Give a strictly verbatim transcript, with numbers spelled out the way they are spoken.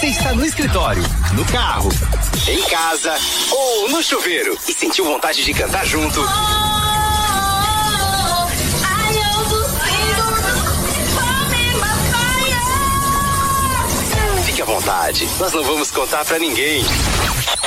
Você está no escritório, no carro, em casa ou no chuveiro e sentiu vontade de cantar junto? Fique à vontade, nós não vamos contar pra ninguém.